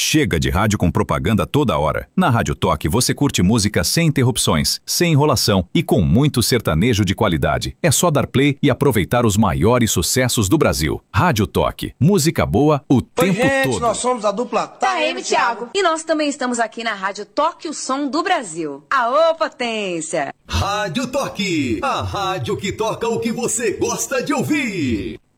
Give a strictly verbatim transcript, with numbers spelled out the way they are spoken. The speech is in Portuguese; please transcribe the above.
Chega de rádio com propaganda toda hora. Na Rádio Toque você curte música sem interrupções, sem enrolação e com muito sertanejo de qualidade. É só dar play e aproveitar os maiores sucessos do Brasil. Rádio Toque, música boa o Oi, tempo gente, todo. nós somos a dupla Taeme e Thiago. E nós também estamos aqui na Rádio Toque, o som do Brasil. Aô, potência! Rádio Toque, a rádio que toca o que você gosta de ouvir.